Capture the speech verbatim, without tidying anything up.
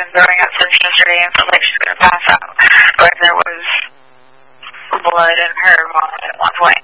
been throwing up since yesterday and felt like she's going to pass out. But there was blood in her vomit at one point.